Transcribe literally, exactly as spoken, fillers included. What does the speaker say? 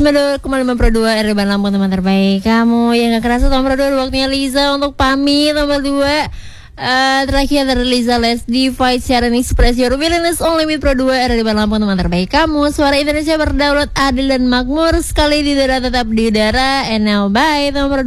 sembilan puluh dua koma lima Pro dua R Ban Lampung, teman terbaik kamu yang gak kerasa. Nomor dua waktunya Liza untuk pamit. Nomor dua uh, terakhir dari Liza Let's Divide Sharon Express Your Willingness Only with Pro dua R Ban Lampung, teman terbaik kamu. Suara Indonesia berdaulat, adil dan makmur, sekali di udara tetap di udara. And now bye. Nomor